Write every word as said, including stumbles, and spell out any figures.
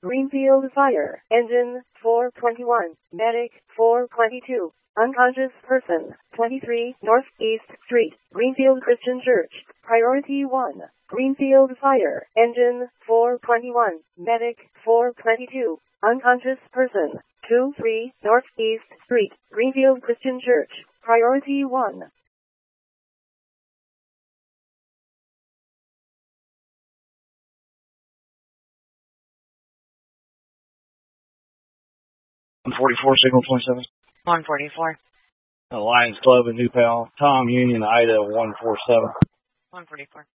Greenfield Fire. Engine four twenty-one. Medic four twenty-two. Unconscious person. twenty-three Northeast Street. Greenfield Christian Church. Priority one. Greenfield Fire. Engine four twenty-one. Medic four twenty-two. Unconscious person. two three Northeast Street. Greenfield Christian Church. Priority one. one forty-four, signal twenty-seven. one forty-four. Lions Club in New Pal. Tom Union, Ida one four seven. one forty-four.